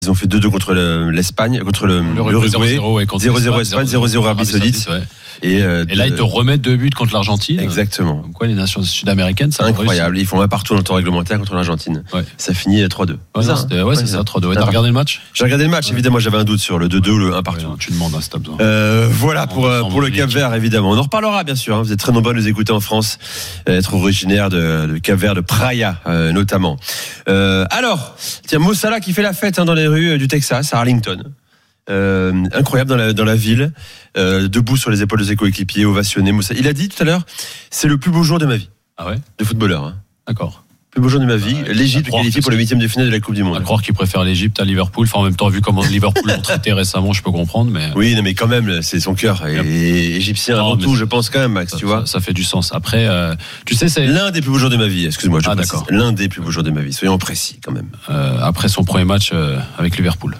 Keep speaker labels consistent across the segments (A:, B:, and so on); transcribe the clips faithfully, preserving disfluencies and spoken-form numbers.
A: Ils ont fait deux deux contre le, l'Espagne, contre le, l'Uruguay, zéro zéro Espagne, zéro zéro Arabie Saoudite.
B: Ouais.
A: Et, euh,
B: et là, ils te remettent deux buts contre l'Argentine.
A: Exactement.
B: Comme quoi, les nations sud-américaines, ça
A: incroyable. Ils font un partout dans le temps réglementaire contre l'Argentine. Ouais. Ça finit trois deux.
B: Ouais, c'est, ça, hein ouais, c'est ça, trois deux. Ouais, t'as regardé le match ?
A: J'ai regardé le match, ouais. Évidemment. J'avais un doute sur le deux deux ou le un partout. Ouais,
B: tu demandes, hein, si t'as besoin.
A: Euh, voilà pour, euh, pour le Cap-Vert, évidemment. On en reparlera, bien sûr. Hein. Vous êtes très nombreux à nous écouter en France, être originaire de, de Cap-Vert, de Praia, euh, notamment. Euh, alors, tiens, Mo Salah qui fait la fête hein, dans les rues du Texas, à Arlington. Euh, incroyable dans la, dans la ville, euh, debout sur les épaules de ses coéquipiers, ovationné. Moussa. Il a dit tout à l'heure, c'est le plus beau jour de ma vie.
B: Ah ouais ?
A: De footballeur. Hein.
B: D'accord.
A: Le plus beau jour de ma vie. Euh, L'Égypte qualifiée pour le huitième de finale de la Coupe du Monde.
B: À croire qu'il préfère l'Égypte à Liverpool. Enfin, en même temps, vu comment Liverpool l'ont traité récemment, je peux comprendre. Mais
A: oui, non, mais quand même, c'est son cœur. Et, et égyptien non, avant tout, je pense quand même, Max.
B: Ça,
A: tu vois,
B: ça, ça fait du sens. Après, euh, tu sais, c'est
A: l'un des plus beaux jours de ma vie. Excuse-moi, je
B: ah,
A: précise.
B: d'accord.
A: L'un des plus beaux jours de ma vie. Soyons précis, quand même.
B: Euh, après son premier match euh, avec Liverpool.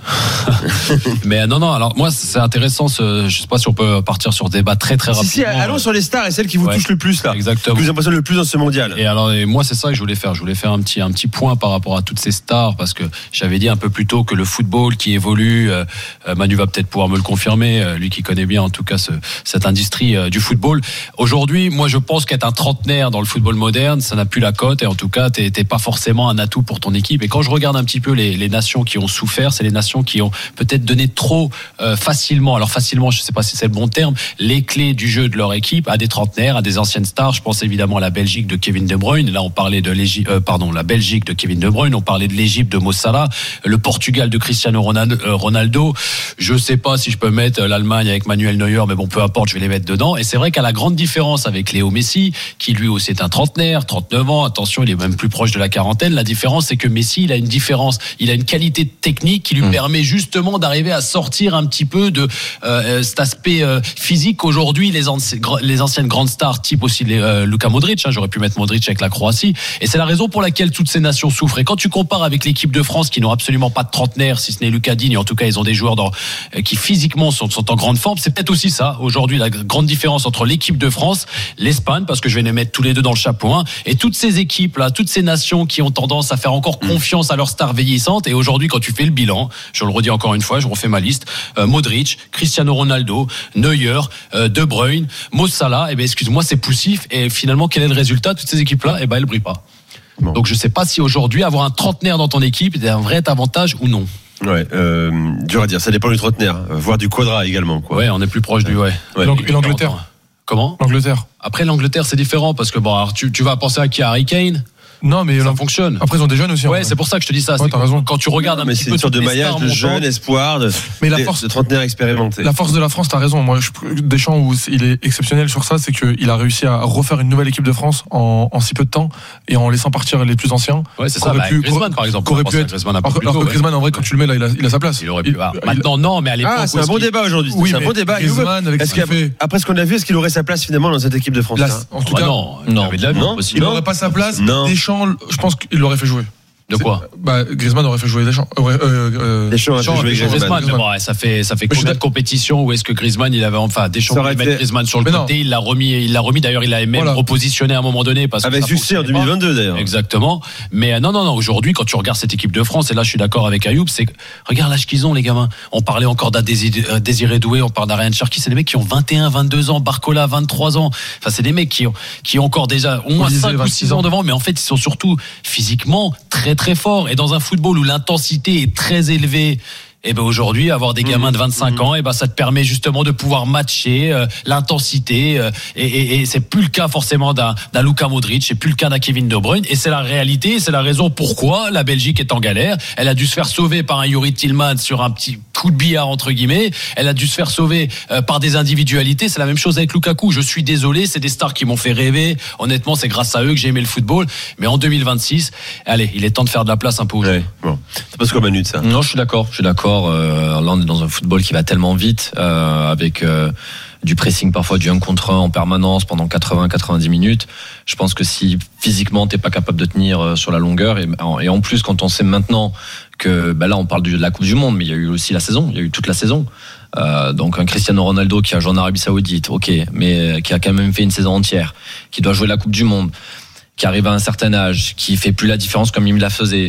B: Mais non, non. Alors moi, c'est intéressant. Ce, je sais pas si on peut partir sur des débats très, très rapidement.
A: Si, si, allons sur les stars et celles qui vous ouais. touchent le plus là.
B: Exactement.
A: Qui vous impressionnent le plus dans ce mondial.
B: Et alors, et moi, c'est ça que je voulais faire. Je voulais faire un petit, un petit point par rapport à toutes ces stars, parce que j'avais dit un peu plus tôt que le football qui évolue, euh, Manu va peut-être pouvoir me le confirmer, euh, lui qui connaît bien en tout cas ce, cette industrie euh, du football. Aujourd'hui, moi je pense qu'être un trentenaire dans le football moderne, ça n'a plus la cote, et en tout cas t'es, t'es pas forcément un atout pour ton équipe. Et quand je regarde un petit peu les, les nations qui ont souffert, c'est les nations qui ont peut-être donné trop euh, facilement, alors facilement, je sais pas si c'est le bon terme, les clés du jeu de leur équipe à des trentenaires, à des anciennes stars. Je pense évidemment à la Belgique de Kevin De Bruyne. Là on parlait de l'Égypte, euh, pardon, la Belgique de Kevin De Bruyne. On parlait de l'Égypte de Mo Salah, le Portugal de Cristiano Ronaldo. Je sais pas si je peux mettre l'Allemagne avec Manuel Neuer, mais bon, peu importe, je vais les mettre dedans. Et c'est vrai qu'à la grande différence avec Léo Messi, qui lui aussi est un trentenaire, trente-neuf ans, attention, il est même plus proche de la quarantaine. La différence, c'est que Messi, il a une différence, il a une qualité technique qui lui mmh. permet justement d'arriver à sortir un petit peu de euh, cet aspect euh, physique. Aujourd'hui, les, anci- les anciennes grandes stars, type aussi les, euh, Luka Modric, hein, j'aurais pu mettre Modric avec la Croatie. Et c'est la raison pour laquelle toutes ces nations souffrent. Et quand tu compares avec l'équipe de France, qui n'ont absolument pas de trentenaire, si ce n'est Lucas Digne, en tout cas ils ont des joueurs dans, qui physiquement sont, sont en grande forme, c'est peut-être aussi ça aujourd'hui la grande différence entre l'équipe de France, l'Espagne, parce que je vais les mettre tous les deux dans le chapeau, hein, et toutes ces équipes là, toutes ces nations qui ont tendance à faire encore confiance à leurs stars vieillissantes. Et aujourd'hui, quand tu fais le bilan, je le redis encore une fois, je refais ma liste, euh, Modric, Cristiano Ronaldo, Neuer, euh, De Bruyne, Mo Salah, eh ben excuse-moi, c'est poussif. Et finalement, quel est le résultat? Toutes ces équipes là, eh ben elles brillent pas. Bon. Donc je sais pas si aujourd'hui avoir un trentenaire dans ton équipe est un vrai avantage ou non.
A: Ouais, euh, dur à dire. Ça dépend du trentenaire, voire du quadra également, quoi.
B: Ouais, on est plus proche du ouais.
C: ouais. Et l'Angleterre.
B: Comment ?
C: L'Angleterre.
B: Après l'Angleterre, c'est différent parce que bon, alors, tu, tu vas penser à qui, à Harry Kane ?
C: Non, mais
B: ça
C: là,
B: fonctionne.
C: Après, ils ont des jeunes aussi.
B: Ouais, c'est pour ça que je te dis ça.
C: Ouais,
B: c'est
C: t'as raison.
B: Quand tu regardes un
A: mais
B: petit
A: c'est
B: peu
A: une sorte de maillage de jeunes espoirs, de,
C: mais la
A: de,
C: force,
A: de trentenaires expérimentés.
C: La force de la France, t'as raison. Moi, je, Deschamps, où il est exceptionnel sur ça, c'est qu'il a réussi à refaire une nouvelle équipe de France en, en si peu de temps et en laissant partir les plus anciens.
B: Ouais, c'est ça. Bah, pu, Griezmann, par exemple.
C: Aurait pu être.
B: Griezmann
C: alors que ouais. Griezmann, en vrai, quand tu le mets là, il a, il a sa place.
B: Il aurait pu. Ah, maintenant, non, mais à l'époque.
A: Ah, c'est un bon débat aujourd'hui.
B: Oui,
A: c'est un bon débat.
C: Griezmann, avec ce qu'il fait.
A: Après ce qu'on a vu, est-ce qu'il aurait sa place finalement dans cette équipe de France?
C: En tout cas,
B: non. Non.
C: Il n'aurait pas sa place. Deschamps, je pense qu'il l'aurait fait jouer.
B: De quoi ?
C: Bah, Griezmann aurait fait jouer Deschamps. Euh, euh,
A: Deschamps a fait jouer Griezmann.
B: Griezmann. Mais bon, ça fait, ça fait combien de compétitions où est-ce que Griezmann, il avait, enfin, Deschamps voulait mettre Griezmann sur le mais côté, non. il l'a remis, il l'a remis, d'ailleurs, il l'a même voilà. repositionné à un moment donné parce que
A: avec succès en deux mille vingt-deux, d'ailleurs.
B: Exactement. Mais non, non, non, aujourd'hui, quand tu regardes cette équipe de France, et là, je suis d'accord avec Ayoub, c'est que, regarde l'âge qu'ils ont, les gamins. On parlait encore d'un Désiré Doué, on parle d'Ariane Cherki, c'est des mecs qui ont vingt et un, vingt-deux ans, Barcola, vingt-trois ans. Enfin, c'est des mecs qui ont, qui ont encore déjà au moins cinq ou six ans devant, mais en fait, ils sont surtout physiquement très, très forts. Et dans un football où l'intensité est très élevée, et ben aujourd'hui avoir des gamins de vingt-cinq mmh. ans, et ben ça te permet justement de pouvoir matcher euh, l'intensité euh, et, et, et c'est plus le cas forcément d'un, d'un Luka Modric, c'est plus le cas d'un Kevin De Bruyne, et c'est la réalité, c'est la raison pourquoi la Belgique est en galère. Elle a dû se faire sauver par un Yuri Tillman sur un petit coup de billard entre guillemets, elle a dû se faire sauver euh, par des individualités. C'est la même chose avec Lukaku. Je suis désolé, c'est des stars qui m'ont fait rêver. Honnêtement, c'est grâce à eux que j'ai aimé le football. Mais en deux mille vingt-six, allez, il est temps de faire de la place un peu aux jeunes.
A: Ouais, bon. C'est pas ce qu'on Manu de ça.
D: Non, je suis d'accord. Je suis d'accord. Euh, là, on est dans un football qui va tellement vite, euh, avec euh, du pressing parfois, du un contre un en permanence pendant quatre-vingts à quatre-vingt-dix minutes. Je pense que si physiquement t'es pas capable de tenir euh, sur la longueur, et, et en plus quand on sait maintenant que bah là on parle de la Coupe du Monde, mais il y a eu aussi la saison, il y a eu toute la saison. Euh, donc un Cristiano Ronaldo qui a joué en Arabie Saoudite, ok, mais qui a quand même fait une saison entière, qui doit jouer la Coupe du Monde, qui arrive à un certain âge, qui fait plus la différence comme il la faisait.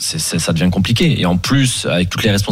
D: c'est, c'est, ça devient compliqué. Et en plus, avec toutes les responsabilités